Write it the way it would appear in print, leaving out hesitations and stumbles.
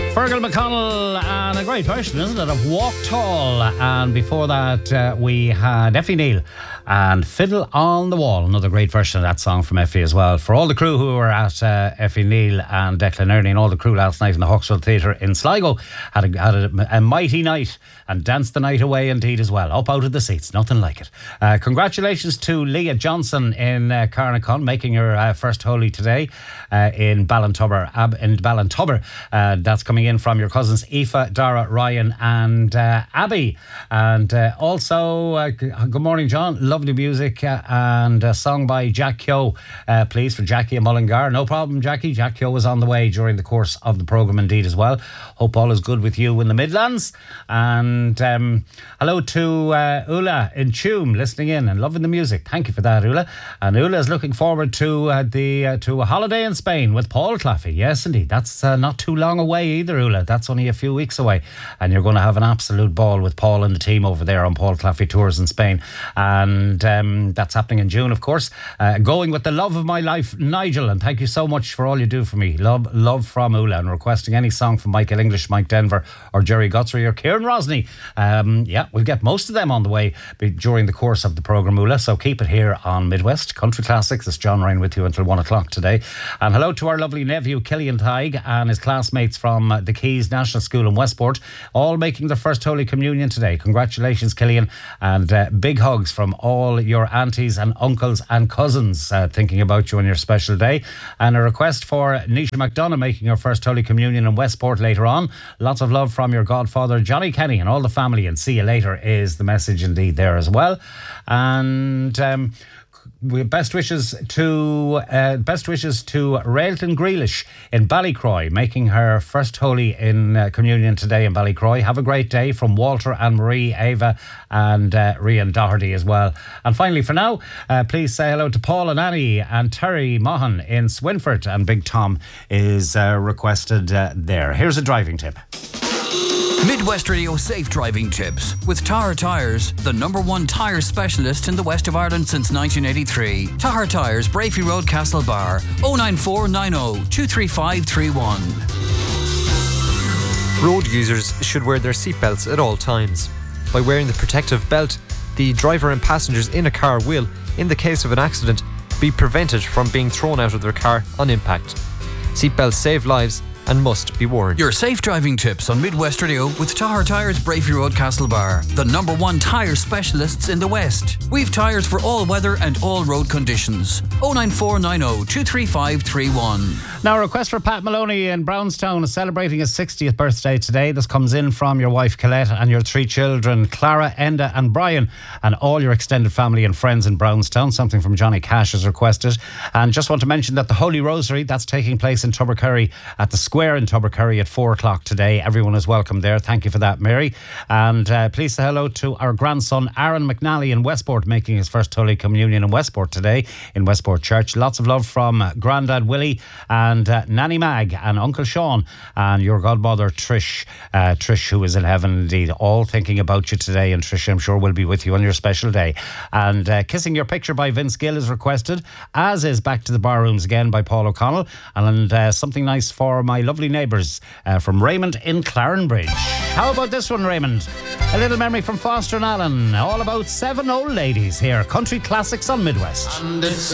Fergal McConnell, and a great version, isn't it, of Walk Tall. And before that, we had Effie Neal and Fiddle on the Wall, another great version of that song from Effie as well. For all the crew who were at Effie Neal and Declan Ernie and all the crew last night in the Hawksville Theatre in Sligo, had a mighty night and danced the night away indeed as well. Up out of the seats, nothing like it. Congratulations to Leah Johnson in Carnacon, making her first holy today in Ballintubber. That's coming in from your cousins Aoife, Dara, Ryan and Abby. And also, good morning, John. Lovely music and a song by Jack Kyo, please, for Jackie and Mullingar. No problem, Jackie. Jack Kyo was on the way during the course of the programme indeed as well. Hope all is good with you in the Midlands. And hello to Ula in Tuam, listening in and loving the music. Thank you for that, Ula. And Ula is looking forward to a holiday in Spain with Paul Claffey. Yes, indeed. That's not too long away either, Ula. That's only a few weeks away. And you're going to have an absolute ball with Paul and the team over there on Paul Claffey Tours in Spain. And that's happening in June, of course. Going with the love of my life, Nigel. And thank you so much for all you do for me. Love from Ula. And requesting any song from Michael English, Mike Denver or Jerry Guthrie or Kieran Rosny. Yeah, we'll get most of them on the way during the course of the programme, Ula. So keep it here on Midwest Country Classics. It's John Ryan with you until 1 o'clock today. And hello to our lovely nephew, Killian Tighe, and his classmates from the Keys National School in Westport, all making their first Holy Communion today. Congratulations, Killian. And big hugs from all your aunties and uncles and cousins thinking about you on your special day. And a request for Nisha McDonough making her first Holy Communion in Westport later on. Lots of love from your godfather, Johnny Kenny, and all the family. And see you later is the message indeed there as well. And best wishes to Railton Grealish in Ballycroy, making her first Holy in Communion today in Ballycroy. Have a great day from Walter and Marie, Ava and Rian Doherty as well. And finally, for now, please say hello to Paul and Annie and Terry Mahan in Swinford, and Big Tom is requested there. Here's a driving tip. Midwest Radio Safe Driving Tips with Tahar Tyres, the #1 tyre specialist in the west of Ireland since 1983. Tahar Tyres, Brafey Road, Castlebar, 09490 23531. Road users should wear their seatbelts at all times. By wearing the protective belt, the driver and passengers in a car will, in the case of an accident, be prevented from being thrown out of their car on impact. Seatbelts save lives and must be worn. Your safe driving tips on Midwest Radio with Tahar Tyres, Brafey Road, Castlebar, the #1 tyre specialists in the West. We've tyres for all weather and all road conditions. 09490 23531. Now, a request for Pat Maloney in Brownstown is celebrating his 60th birthday today. This comes in from your wife Colette and your 3 children, Clara, Enda and Brian, and all your extended family and friends in Brownstown. Something from Johnny Cash is requested. And just want to mention that the Holy Rosary, that's taking place in Tubbercurry at the Square in Tubbercurry at 4 o'clock today. Everyone is welcome there. Thank you for that, Mary. And please say hello to our grandson Aaron McNally in Westport, making his first Holy Communion in Westport today in Westport Church. Lots of love from Grandad Willie and Nanny Mag and Uncle Sean and your godmother Trish, who is in heaven indeed, all thinking about you today. And Trish, I'm sure, will be with you on your special day. And Kissing Your Picture by Vince Gill is requested, as is Back to the Barrooms Again by Paul O'Connell, and something nice for my lovely neighbours from Raymond in Clarenbridge. How about this one, Raymond? A little memory from Foster and Allen, all about 7 old ladies here. Country Classics on Midwest.